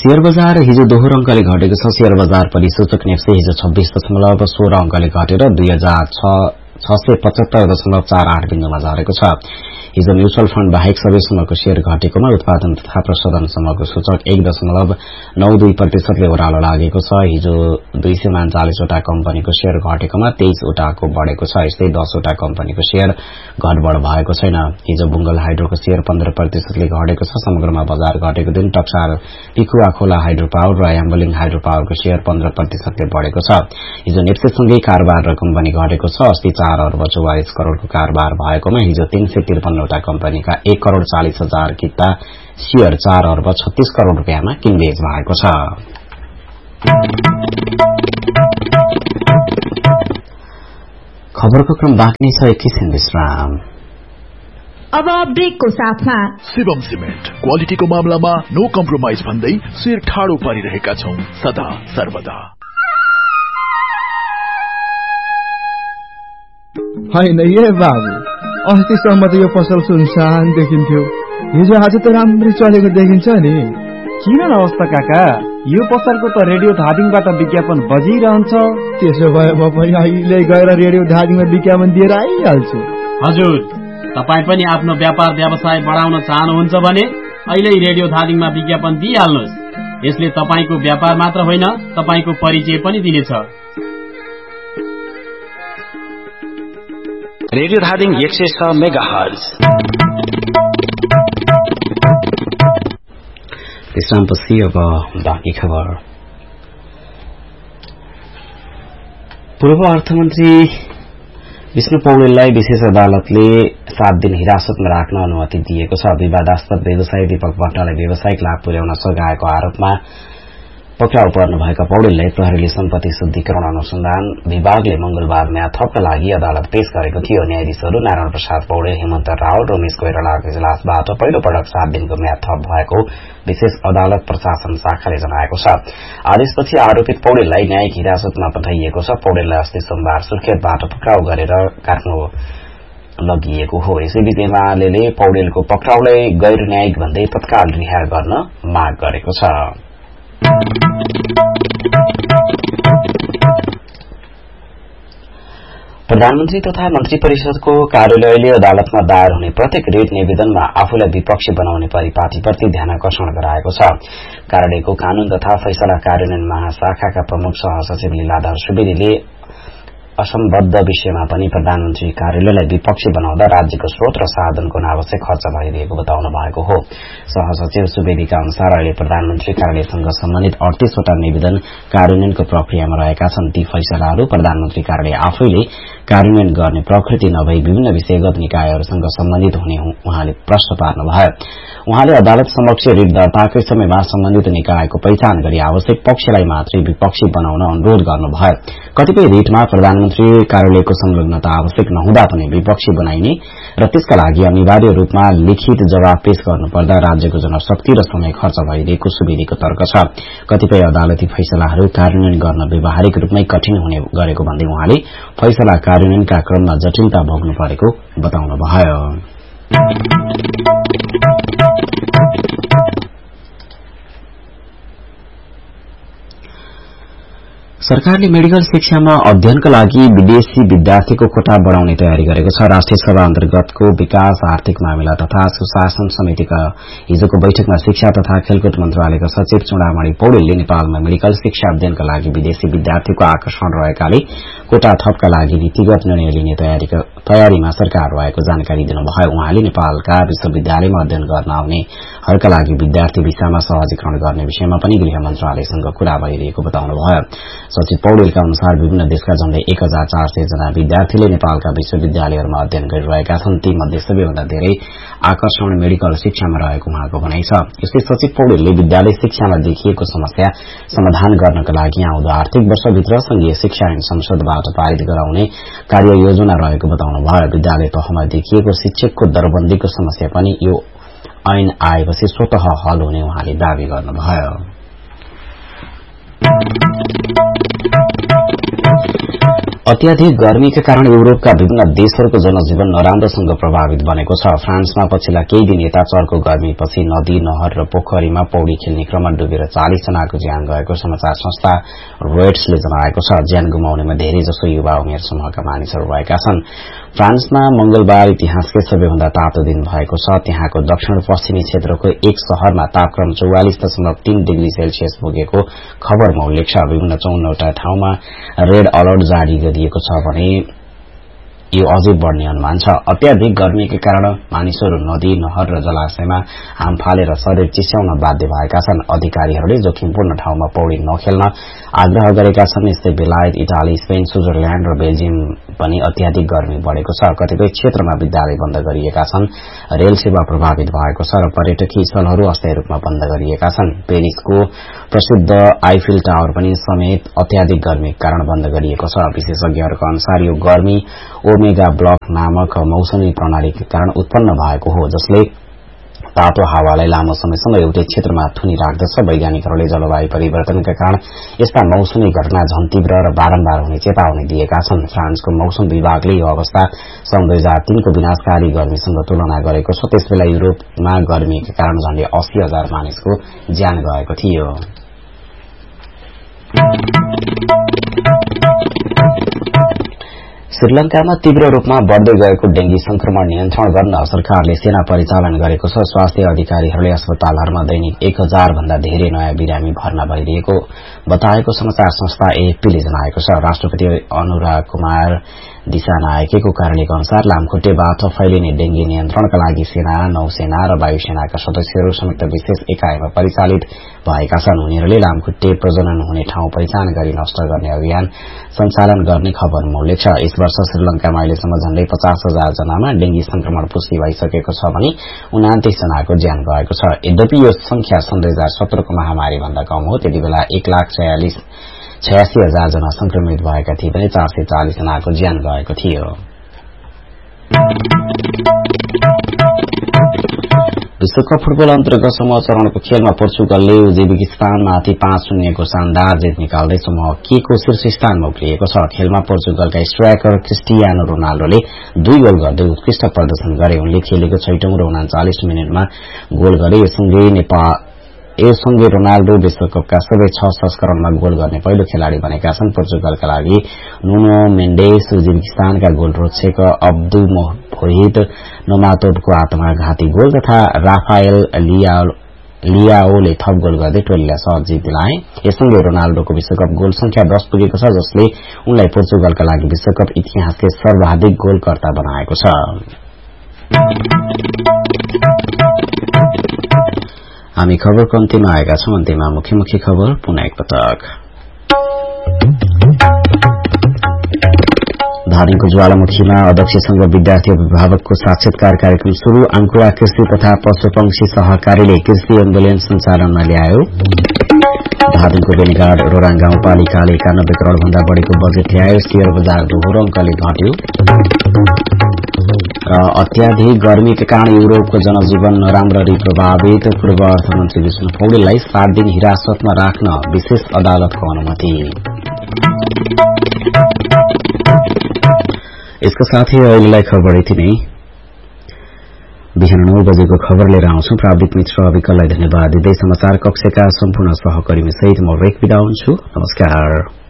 Share बजार हिजो दोहोरो अंकले घटेको छ। शेयर बजार परिसूचक नेप्से हिजो 26.16 अंकले घटेर 2675.48 बिन्दुमा झरेको छ। हिजो म्युचुअल फण्ड बाहेक सबै समूहको शेयर घटेकोमा उत्पादन तथा प्रशोधन समूहको सूचक 1.92% ओह्रालो लागेको छ। हिजो 239 वटा कम्पनीको शेयर घटेकोमा 23 वटाको बढ़ेको छ। यस्तै 10 वटा कम्पनीको शेयर घटबढ़ भएको छैन। हिजो बुंगल हाइड्रोको शेयर 15% घटेको छ। समग्रमा बजार घटेको दिन टक्सार पिकुवा खोला हाइड्रो पावर र याम्बलिङ हाइड्रो पावरको शेयर 15% बढ़ेको छ। हिजो नेप्सेसँगै कारोबार रकम पनि घटेको छ। अस्ति 4 अर्ब 44 करोड़को कारोबार भएकोमा हिजो 353 वटा कम्पनीका 1,40,00,000 किता शेयर 4 अर्ब 36 करोड़ रुपियाँमा किनबेच भएको छ। खबरको क्रम बाँकी छ। एकैछिन विश्राम। अब ब्रेकको साथमा शिवम सिमेन्ट क्वालिटीको मामलामा नो कम्प्रोमाइज भन्दै शेयर ठाडो पारिरहेका छौं सदा सर्वदा। हैन ए बाबु, अस्तिसम्म त यो पसल सुनसान देखिन्थ्यो, हिजो आज त राम्रै चलेको देखिन्छ नि। किन नहोस् काका, यो पसलको त रेडियो धादिङबाट विज्ञापन बजिरहन्छ। त्यसो भए म पनि अहिले गएर रेडियो धादिङमा विज्ञापन दिएर आइहाल्छु। हजुर, तपाईँ पनि आफ्नो व्यापार व्यवसाय बढाउन चाहनुहुन्छ भने अहिले रेडियो धादिङमा विज्ञापन दिइहाल्नुहोस्। यसले तपाईको व्यापार मात्र होइन, तपाईको परिचय पनि दिनेछ। Radio Dhading 106 megahertz. विश्रामपछि अब बाँकी खबर। पूर्व अर्थमन्त्री विष्णु पौडेललाई विशेष अदालतले 7 दिन हिरासतमा राख्न अनुमति दिएको छ। विवादास्पद व्यवसायी दीपक भट्टलाई व्यावसायिक लाभ पुर्याउन सघाएको आरोपमा पक्राउ पर्नु भएका पौडेललाई प्रहरीले सम्पत्ति शुद्धिकरण अनुसन्धान विभागले मंगलबार म्याद थप्न लागि अदालत पेश गरेको थियो। न्यायाधीशहरू नारायण प्रसाद पौडेल, हेमन्त राव, रमेश कोइरालाको इजलासबाट पहिलो पटक 7 दिनको म्याद थप भएको विशेष अदालत प्रशासन शाखाले जनाएको छ। आदेशपछि आरोपित पौडेललाई न्यायिक हिरासतमा पठाइएको छ। पौडेललाई अस्ति सोमबार सुर्खेतबाट पक्राउ गरेर काठमाडौँ लगिएको हो। यसैबीच एमाले पौडेलको पक्राउलाई गैर न्यायिक भन्दै तत्काल रिहा गर्न माग गरेको छ। प्रधानमन्त्री तथा मन्त्री परिषदको कार्यालयले अदालतमा दायर हुने प्रत्येक रिट निवेदनमा आफूलाई विपक्षी बनाउने परिपाटीप्रति ध्यानकर्षण गराएको छ। कार्यालयको कानून तथा फैसला कार्यान्वयन महाशाखाका प्रमुख सहसचिव लीलाधर सुवेदीले असम्बद्ध विषयमा पनि प्रधानमन्त्री कार्यालयलाई विपक्षी बनाउँदा राज्यको स्रोत र साधनको अनावश्यक खर्च भइरहेको बताउनु भएको हो। सहसचिव सुवेदीका अनुसार अहिले प्रधानमन्त्री कार्यालयसँग सम्बन्धित 38 वटा निवेदन कार्यान्वयनको प्रक्रियामा रहेका छन्। ती फैसलाहरू प्रधानमन्त्री कार्यालय आफैले कार्यान्वयन गर्ने प्रकृति नभई विभिन्न विषयगत निकायहरूसँग सम्बन्धित हुने उहाँले प्रश्न पार्नुभयो। उहाँले अदालत समक्ष रिट दर्ताकै समयमा सम्बन्धित निकायको पहिचान गरी आवश्यक पक्षलाई मात्रै विपक्षी बनाउन अनुरोध गर्नुभयो। कतिपय रिटमा प्रधानमन्त्री कार्यालयको संलग्नता आवश्यक नहुँदा पनि विपक्षी बनाइने र त्यसका लागि अनिवार्य रूपमा लिखित जवाब पेश गर्नुपर्दा राज्यको जनशक्ति र समय खर्च भइरहेको सुवेदीको तर्क छ। कतिपय अदालती फैसलाहरू कार्यान्वयन गर्न व्यावहारिक रूपमै कठिन हुने गरेको भन्दै उहाँले फैसला कार्यान्वयनका क्रममा जटिलता भोग्नु परेको बताउनुभयो। सरकारले मेडिकल शिक्षामा अध्ययनका लागि विदेशी विद्यार्थीको कोटा बढ़ाउने तयारी गरेको छ। राष्ट्रिय सभा अन्तर्गतको विकास, आर्थिक मामिला तथा सुशासन समितिका हिजोको बैठकमा शिक्षा तथा खेलकुद मन्त्रालयका सचिव चूडामणि पौडेलले नेपालमा मेडिकल शिक्षा अध्ययनका लागि विदेशी विद्यार्थीको आकर्षण रहेकाले कोटा थपका लागि नीतिगत निर्णय लिने तयारीमा सरकार रहेको जानकारी दिनुभयो। उहाँले नेपालका विश्वविद्यालयमा अध्ययन गर्न आउनेहरूका लागि विद्यार्थी भिसामा सहजीकरण गर्ने विषयमा पनि गृह मन्त्रालयसँग कुरा भइरहेको बताउनुभयो। सचिव पौडेलका अनुसार विभिन्न देशका झण्डै 1400 जना विद्यार्थीले नेपालका विश्वविद्यालयहरूमा अध्ययन गरिरहेका छन्। तीमध्ये सबैभन्दा धेरै आकर्षण मेडिकल शिक्षामा रहेको उहाँको भनाइ छ। यस्तै सचिव पौडेलले विद्यालय शिक्षामा देखिएको समस्या समाधान गर्नका लागि आउँदो आर्थिक वर्षभित्र संघीय शिक्षा ऐन संसदबाट पारित गराउने कार्ययोजना रहेको बताउनुभयो। विद्यालय तहमा देखिएको शिक्षकको दरबन्दीको समस्या पनि यो ऐन आएपछि स्वतः हल हुने उहाँले दावी गर्नुभयो। अत्याधिक गर्मीका कारण युरोपका विभिन्न देशहरूको जनजीवन नराम्रोसँग प्रभावित बनेको छ। फ्रान्समा पछिल्ला केही दिन यता चर्को गर्मीपछि नदी, नहर र पोखरीमा पौडी खेल्ने क्रममा डुबेर 40 जनाको ज्यान गएको समाचार संस्था रोयटर्सले जनाएको छ। ज्यान गुमाउनेमा धेरैजसो युवा उमेर समूहका मानिसहरू रहेका छन्। फ्रान्समा मंगलबार इतिहासकै सबैभन्दा तातो दिन भएको छ। त्यहाँको दक्षिण पश्चिमी क्षेत्रको एक शहरमा तापक्रम 44.3 डिग्री सेल्सियस पुगेको खबरमा उल्लेख छ। विभिन्न 54वटा ठाउँमा रेड अलर्ट जारी गरिएको छ भने यो अझै बढ़ने अनुमान छ। अत्याधिक गर्मीका कारण मानिसहरू नदी, नहर र जलाशयमा हाम फालेर शरीर चिस्याउन बाध्य भएका छन्। अधिकारीहरूले जोखिमपूर्ण ठाउँमा पौडी नखेल्न आग्रह गरेका छन्। यस्तै बेलायत, इटाली, स्पेन, स्विजरल्याण्ड र बेल्जियम पनि अत्याधिक गर्मी बढ़ेको छ। कतिपय क्षेत्रमा विद्यालय बन्द गरिएका छन्। रेल सेवा प्रभावित भएको छ र पर्यटकीय स्थलहरू अस्थायी रूपमा बन्द गरिएका छन्। पेरिसको प्रसिद्ध आइफिल टावर पनि समेत अत्याधिक गर्मीका कारण बन्द गरिएको छ। विशेषज्ञहरूको अनुसार यो गर्मी ओमेगा ब्लक नामक मौसमी प्रणालीका कारण उत्पन्न भएको हो, जसले तातो हावालाई लामो समयसम्म एउटै क्षेत्रमा थुनी राख्दछ। वैज्ञानिकहरूले जलवायु परिवर्तनका कारण यस्ता मौसमी घटना झन तीव्र र बारम्बार हुने चेतावनी दिएका छन्। फ्रान्सको मौसम विभागले यो अवस्था सन् 2003 को विनाशकारी गर्मीसँग तुलना गरेको छ। त्यसबेला युरोपमा गर्मीका कारण झण्डै 80,000 मानिसको ज्यान गएको थियो। श्रीलंकामा तीव्र रूपमा बढ़दै गएको डेंगी संक्रमण नियन्त्रण गर्न सरकारले सेना परिचालन गरेको छ। स्वास्थ्य अधिकारीहरूले अस्पतालहरूमा दैनिक 1000 भन्दा धेरै नयाँ बिरामी भर्ना भइरहेको बताएको समाचार संस्था एएफपीले जनाएको छ। राष्ट्रपति अनुराग कुमार दिशानायकेको कार्यालयको अनुसार लामखुट्टेबाट फैलिने डेंगी नियन्त्रणका लागि सेना, नौसेना र वायुसेनाका सदस्यहरू संयुक्त विशेष एकाइमा परिचालित भएका छन्। उनीहरूले लामखुट्टे प्रजनन हुने ठाउँ पहिचान गरी नष्ट गर्ने अभियान सञ्चालन गर्ने खबरमा उल्लेख छ। यस वर्ष श्रीलंकामा अहिलेसम्म झण्डै 50,000 जनामा डेंगी संक्रमण पुष्टि भइसकेको छ भने 29 जनाको ज्यान गएको छ। यद्यपि यो संख्या सन् 2017 को महामारी भन्दा कम हो। त्यतिबेला 1,86,000 जना संक्रमित भएका थिए भने 440 जनाको ज्यान गएको थियो। विश्वकप फुटबल अन्तर्गत समूह चरणको खेलमा पोर्चुगलले उज्बेकिस्तानमाथि 5-0 को शानदार जित निकाल्दै समूह के को शीर्ष स्थानमा उक्लिएको छ। खेलमा पोर्चुगलका स्ट्राइकर क्रिस्टियानो रोनाल्डोले 2 गोल गर्दै उत्कृष्ट प्रदर्शन गरे। उनले खेलेको 6औं र 39 मिनेटमा गोल गरे। यससँगै रोनाल्डो विश्वकपका सबै 6 संस्करणमा गोल गर्ने पहिलो खेलाड़ी बनेका छन्। पोर्चुगलका लागि नुनो मेन्डेस, उज्बेकिस्तानका गोलरक्षक अब्दु मोहित नोमातोभको आत्मघाती गोल तथा राफाएल लियाओले थप गोल गर्दै टोलीलाई सहज जित दिलाए। यससँगै रोनाल्डोको विश्वकप गोल संख्या 10 पुगेको छ, जसले उनलाई पोर्चुगलका लागि विश्वकप इतिहासकै सर्वाधिक गोलकर्ता बनाएको छ। हामी खबरको अन्त्यमा आएका छौं। अन्त्यमा मुख्य खबर पुनः एकपटक। धादिङको ज्वालामुखीमा अध्यक्षसँग विद्यार्थी अभिभावकको साक्षात्कार कार्यक्रम शुरू। अंकुरा कृषि तथा पशुपक्षी सहकारीले कृषि एम्बुलेन्स सञ्चालनमा ल्यायो। धादिङको बेनीघाट रोराङ गाउँपालिकाले 91 करोड़ भन्दा बढ़ीको बजेट ल्यायो। शेयर बजार दोहोरो अंकले घट्यो। अत्याधिक गर्मीका कारण युरोपको जनजीवन नराम्ररी प्रभावित। पूर्व अर्थमन्त्री विष्णु पौडेललाई 7 दिन हिरासतमा राख्न विशेष अदालतको अनुमति। यसको साथै अहिलेलाई खबर यति नै। बिहान 9 बजेको खबर लिएर आउँछौं। प्राविधिक मित्र अविकललाई धन्यवाद दिँदै समाचार कक्षका सम्पूर्ण सहकर्मी सहित म रेक बिदा हुन्छु। नमस्कार।